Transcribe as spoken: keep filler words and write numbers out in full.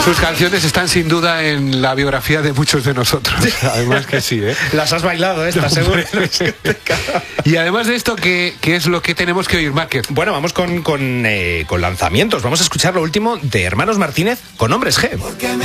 Sus canciones están sin duda en la biografía de muchos de nosotros. Además que sí, ¿eh? Las has bailado, ¿estás seguro? Y además de esto, ¿qué, qué es lo que tenemos que oír, Máquer? Bueno, vamos con, con, eh, con lanzamientos. Vamos a escuchar lo último de Hermanos Martínez con Hombres G.